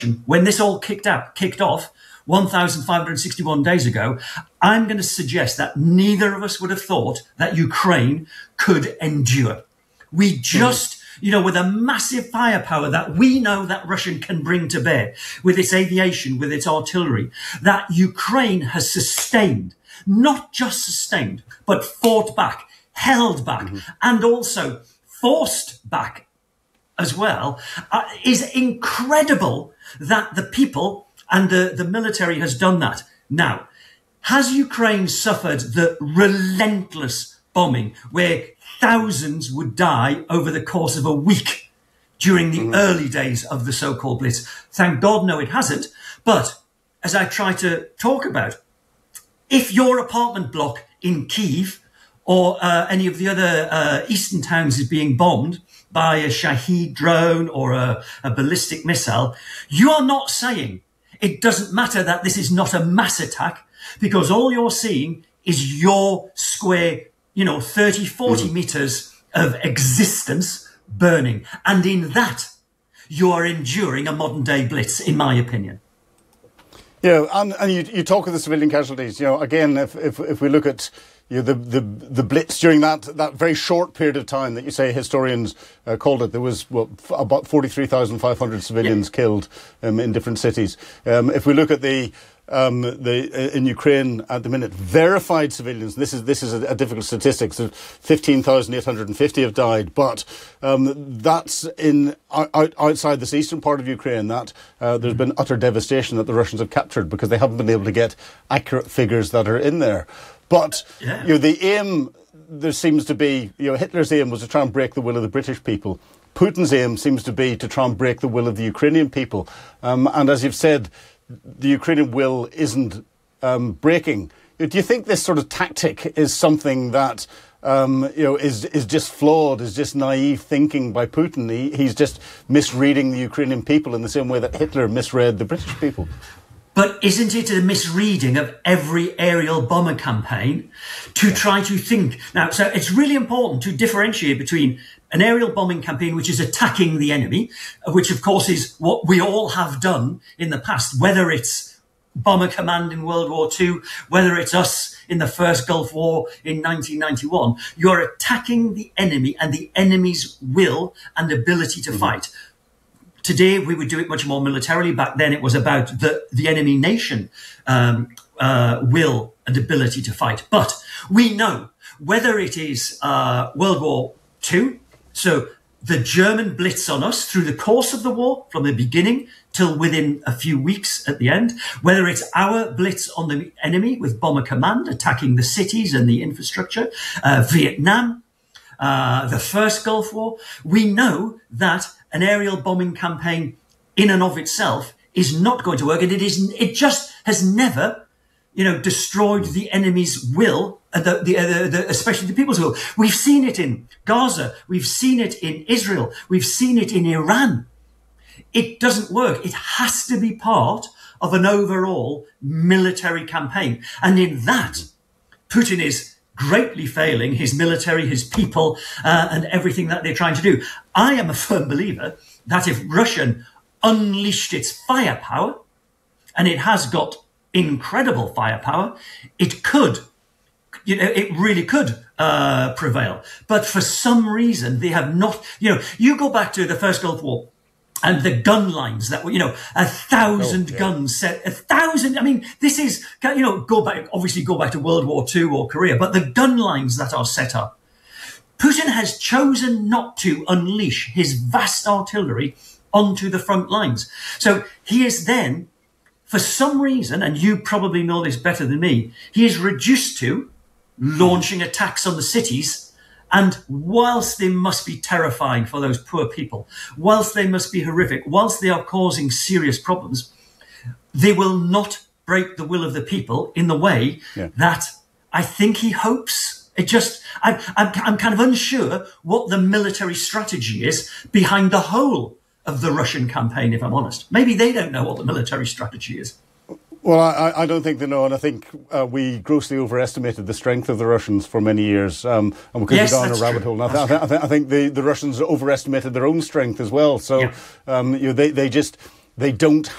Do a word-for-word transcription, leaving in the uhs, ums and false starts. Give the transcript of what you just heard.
when this all kicked out, kicked off one thousand five hundred sixty-one days ago, I'm going to suggest that neither of us would have thought that Ukraine could endure. We just, mm. you know, with a massive firepower that we know that Russia can bring to bear, with its aviation, with its artillery, that Ukraine has sustained, not just sustained, but fought back, held back, mm-hmm. and also forced back as well, uh, is incredible that the people and the, the military has done that. Now, has Ukraine suffered the relentless bombing where thousands would die over the course of a week during the mm-hmm. early days of the so-called Blitz? Thank God, no, it hasn't. But as I try to talk about, if your apartment block in Kyiv or uh, any of the other uh, eastern towns is being bombed by a Shahed drone or a, a ballistic missile, you are not saying it doesn't matter that this is not a mass attack, because all you're seeing is your square, you know, thirty, forty mm-hmm. meters of existence burning. And in that, you are enduring a modern day blitz, in my opinion. Yeah, and, and you, you talk of the civilian casualties. You know, again, if if, if we look at you know, the, the the blitz during that, that very short period of time that you say historians uh, called it, there was what, f- about forty-three thousand five hundred civilians yeah. killed um, in different cities. Um, if we look at the um, the uh, in Ukraine at the minute, verified civilians, this is this is a, a difficult statistic. So fifteen thousand eight hundred fifty have died, but um, that's in out, outside this eastern part of Ukraine. That uh, there's been utter devastation that the Russians have captured because they haven't been able to get accurate figures that are in there. But yeah. you know, the aim, there seems to be, you know, Hitler's aim was to try and break the will of the British people. Putin's aim seems to be to try and break the will of the Ukrainian people. Um, and as you've said, the Ukrainian will isn't um, breaking. Do you think this sort of tactic is something that, um, you know, is is just flawed, is just naive thinking by Putin? He, he's just misreading the Ukrainian people in the same way that Hitler misread the British people. But isn't it a misreading of every aerial bomber campaign to yeah. try to think? Now, so it's really important to differentiate between an aerial bombing campaign, which is attacking the enemy, which of course is what we all have done in the past, whether it's Bomber Command in World War Two, whether it's us in the first Gulf War in nineteen ninety-one. You're attacking the enemy and the enemy's will and ability to mm-hmm. fight. Today, we would do it much more militarily. Back then, it was about the, the enemy nation um, uh, will and ability to fight. But we know whether it is uh, World War Two, so the German blitz on us through the course of the war, from the beginning till within a few weeks at the end, whether it's our blitz on the enemy with Bomber Command attacking the cities and the infrastructure, uh, Vietnam, uh, the first Gulf War, we know that an aerial bombing campaign in and of itself is not going to work. And it is, it just has never, you know, destroyed the enemy's will, uh, the, the, uh, the, especially the people's will. We've seen it in Gaza. We've seen it in Israel. We've seen it in Iran. It doesn't work. It has to be part of an overall military campaign. And in that, Putin is greatly failing his military, his people, uh, and everything that they're trying to do. I am a firm believer that if Russia unleashed its firepower, and it has got incredible firepower, it could, you know, it really could uh, prevail. But for some reason, they have not, you know, you go back to the first Gulf War, and the gun lines that were, you know, a thousand oh, yeah. guns set, a thousand. I mean, this is, you know, go back, obviously go back to World War Two or Korea, but the gun lines that are set up. Putin has chosen not to unleash his vast artillery onto the front lines. So he is then, for some reason, and you probably know this better than me, he is reduced to launching attacks on the cities. And whilst they must be terrifying for those poor people, whilst they must be horrific, whilst they are causing serious problems, they will not break the will of the people in the way yeah. that I think he hopes. It just, I'm, I'm, I'm kind of unsure what the military strategy is behind the whole of the Russian campaign, if I'm honest. Maybe they don't know what the military strategy is. Well, I, I don't think they know, and I think uh, we grossly overestimated the strength of the Russians for many years, um, and we could yes, go down a rabbit true. hole. And I, th- I, th- I think the, the Russians overestimated their own strength as well. So, yeah. um, you know, they they just they don't